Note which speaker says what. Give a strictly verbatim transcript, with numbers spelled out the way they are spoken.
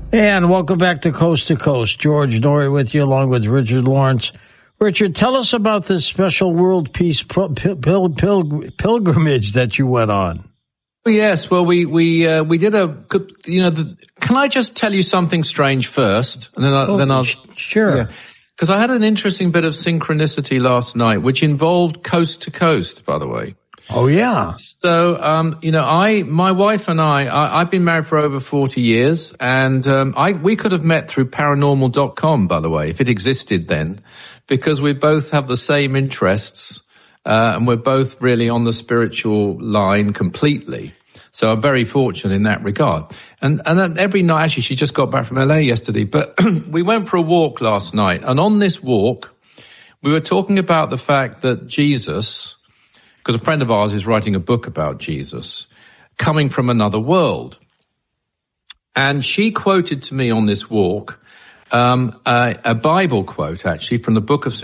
Speaker 1: And welcome back to Coast to Coast. George Noory with you, along with Richard Lawrence. Richard, tell us about this special world peace pil- pil- pil- pilgrimage that you went on.
Speaker 2: Yes, well, we we uh, we did a good. You know, the, can I just tell you something strange first, and then I,
Speaker 1: oh,
Speaker 2: then I'll
Speaker 1: sure.
Speaker 2: Because yeah. I had an interesting bit of synchronicity last night, which involved Coast to Coast, by the way.
Speaker 1: Oh yeah.
Speaker 2: So, um, you know, I, my wife and I, I, I've been married for over forty years, and, um, I, we could have met through paranormal dot com, by the way, if it existed then, because we both have the same interests, uh, and we're both really on the spiritual line completely. So I'm very fortunate in that regard. And, and then every night, actually, she just got back from L A yesterday, but we went for a walk last night, and on this walk, we were talking about the fact that Jesus, because a friend of ours is writing a book about Jesus, coming from another world. And she quoted to me on this walk um, a, a Bible quote, actually, from the book of